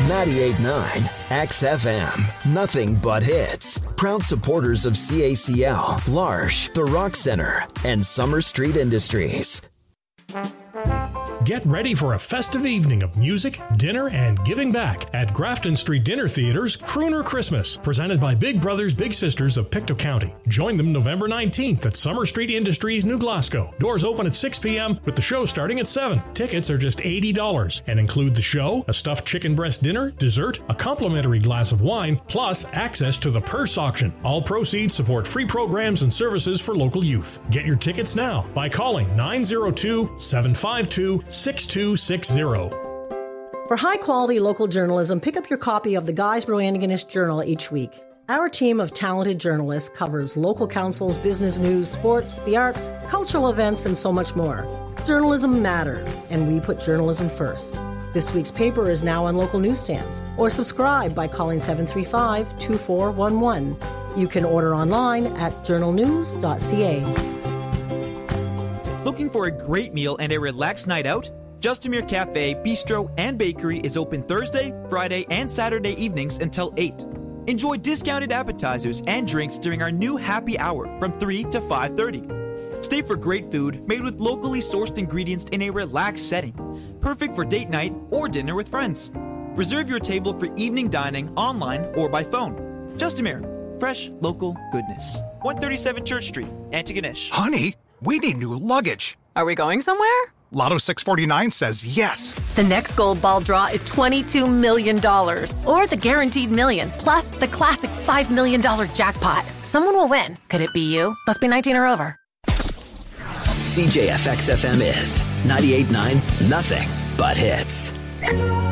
98.9 XFM. Nothing but hits. Proud supporters of CACL, L'Arche, The Rock Center, and Summer Street Industries. Get ready for a festive evening of music, dinner, and giving back at Grafton Street Dinner Theater's Crooner Christmas, presented by Big Brothers Big Sisters of Pictou County. Join them November 19th at Summer Street Industries, New Glasgow. Doors open at 6 p.m. with the show starting at 7. Tickets are just $80 and include the show, a stuffed chicken breast dinner, dessert, a complimentary glass of wine, plus access to the purse auction. All proceeds support free programs and services for local youth. Get your tickets now by calling 902-752-6260. For high-quality local journalism, pick up your copy of the Guysborough Antigonish Journal each week. Our team of talented journalists covers local councils, business news, sports, the arts, cultural events, and so much more. Journalism matters, and we put journalism first. This week's paper is now on local newsstands, or subscribe by calling 735-2411. You can order online at journalnews.ca. Looking for a great meal and a relaxed night out? Justimere Cafe, Bistro, and Bakery is open Thursday, Friday, and Saturday evenings until 8. Enjoy discounted appetizers and drinks during our new happy hour from 3 to 5:30. Stay for great food made with locally sourced ingredients in a relaxed setting. Perfect for date night or dinner with friends. Reserve your table for evening dining online or by phone. Justimere, fresh local goodness. 137 Church Street, Antigonish. Honey, we need new luggage. Are we going somewhere? Lotto 649 says yes. The next gold ball draw is $22 million. Or the guaranteed million, plus the classic $5 million jackpot. Someone will win. Could it be you? Must be 19 or over. CJFX FM is 98.9 Nothing But Hits.